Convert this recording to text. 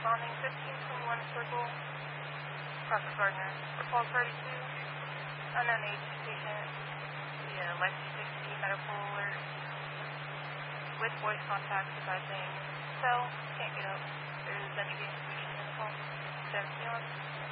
responding 1521 Circle, Prophet Gardner. Call 32, unknown age patient, via Life 360 medical alert, with voice contact advising cell, can't get up. There's any information in the phone. 71.